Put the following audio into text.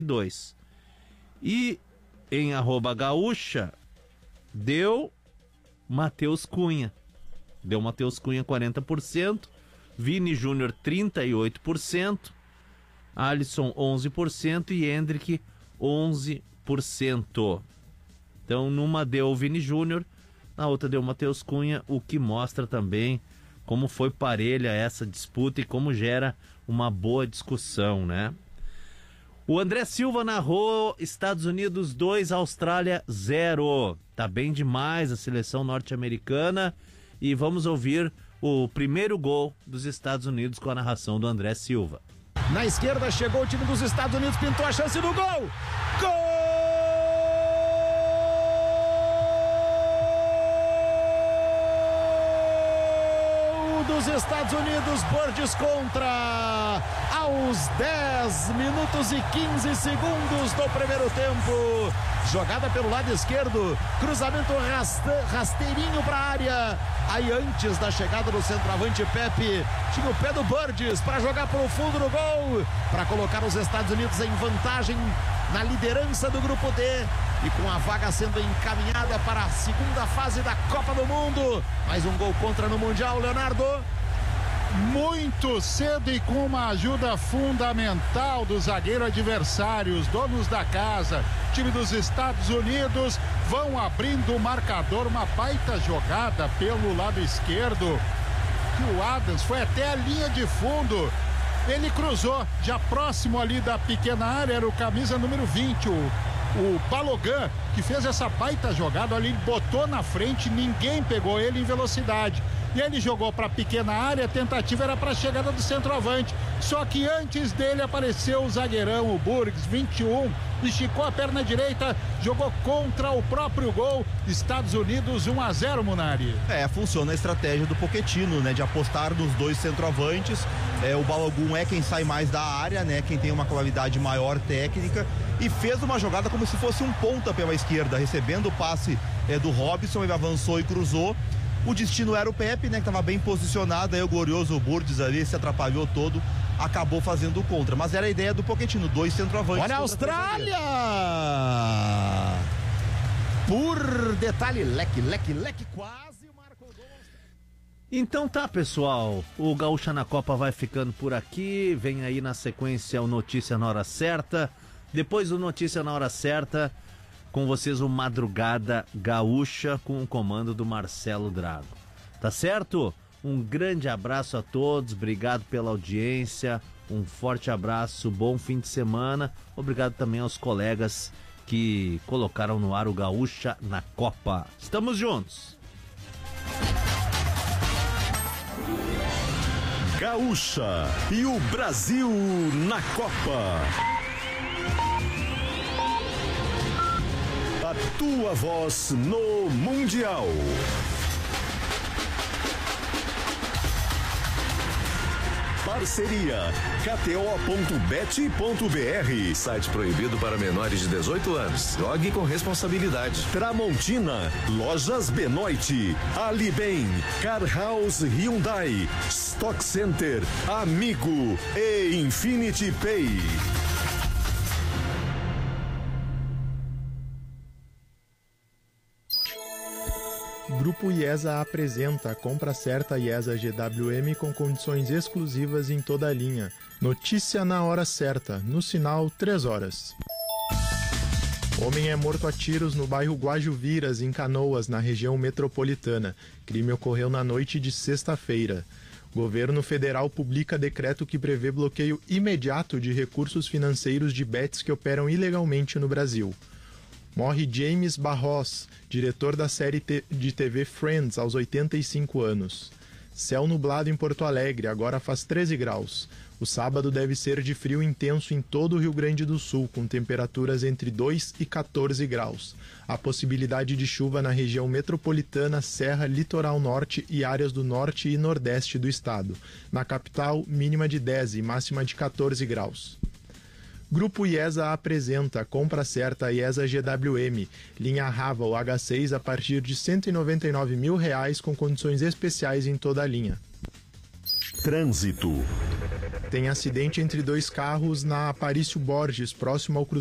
2. E em @gaúcha deu Matheus Cunha. Deu Matheus Cunha 40%, Vini Júnior 38%, Alisson 11% e Hendrick 11%. Então numa deu o Vini Júnior, na outra deu o Matheus Cunha, o que mostra também como foi parelha essa disputa e como gera uma boa discussão, né? O André Silva narrou Estados Unidos 2, Austrália 0. Tá bem demais a seleção norte-americana e vamos ouvir o primeiro gol dos Estados Unidos com a narração do André Silva. Na esquerda chegou o time dos Estados Unidos, pintou a chance do gol! Gol dos Estados Unidos, Birds contra, aos 10 minutos e 15 segundos do primeiro tempo. Jogada pelo lado esquerdo, cruzamento rasteirinho para a área. Aí antes da chegada do centroavante Pepe, tinha o pé do Birds para jogar para o fundo do gol, para colocar os Estados Unidos em vantagem na liderança do grupo D e com a vaga sendo encaminhada para a segunda fase da Copa do Mundo. Mais um gol contra no Mundial, Leonardo. Muito cedo e com uma ajuda fundamental do zagueiro adversário, os donos da casa, time dos Estados Unidos, vão abrindo o marcador. Uma baita jogada pelo lado esquerdo, que o Adams foi até a linha de fundo, ele cruzou, já próximo ali da pequena área, era o camisa número 20, o Balogun, que fez essa baita jogada ali, botou na frente, ninguém pegou ele em velocidade. E ele jogou para a pequena área, a tentativa era para a chegada do centroavante. Só que antes dele apareceu o zagueirão, o Burgs, 21, esticou a perna direita, jogou contra o próprio gol. Estados Unidos 1-0, Munari. Funciona a estratégia do Pochettino, né, de apostar nos dois centroavantes. O Balogun é quem sai mais da área, né, quem tem uma qualidade maior técnica, e fez uma jogada como se fosse um ponta pela esquerda, recebendo o passe do Robson, ele avançou e cruzou. O destino era o Pepe, né, que estava bem posicionado, aí o glorioso Burdes ali se atrapalhou todo, acabou fazendo o contra, mas era a ideia do Pochettino, dois centroavantes. Olha a Austrália! Por detalhe, leque, quase marcou o gol. Então tá, pessoal, o Gaúcha na Copa vai ficando por aqui, vem aí na sequência o Notícia na Hora Certa, depois do Notícia na Hora Certa, com vocês o Madrugada Gaúcha com o comando do Marcelo Drago. Tá certo? Um grande abraço a todos, obrigado pela audiência, um forte abraço, bom fim de semana, obrigado também aos colegas que colocaram no ar o Gaúcha na Copa. Estamos juntos! Gaúcha e o Brasil na Copa. A tua voz no Mundial. Parceria KTO.bet.br. Site proibido para menores de 18 anos. Jogue com responsabilidade. Tramontina, Lojas Benoit, Alibem, Car House Hyundai, Stock Center, Amigo e Infinity Pay. Grupo IESA apresenta a compra certa IESA GWM com condições exclusivas em toda a linha. Notícia na hora certa, no sinal 3 horas. Homem é morto a tiros no bairro Guajuviras, em Canoas, na região metropolitana. Crime ocorreu na noite de sexta-feira. Governo federal publica decreto que prevê bloqueio imediato de recursos financeiros de bets que operam ilegalmente no Brasil. Morre James Barros, diretor da série de TV Friends, aos 85 anos. Céu nublado em Porto Alegre, agora faz 13 graus. O sábado deve ser de frio intenso em todo o Rio Grande do Sul, com temperaturas entre 2 e 14 graus. Há possibilidade de chuva na região metropolitana, Serra, Litoral Norte e áreas do norte e nordeste do estado. Na capital, mínima de 10 e máxima de 14 graus. Grupo IESA apresenta compra certa IESA GWM, linha Raval H6 a partir de R$ 199 mil com condições especiais em toda a linha. Trânsito. Tem acidente entre dois carros na Aparício Borges, próximo ao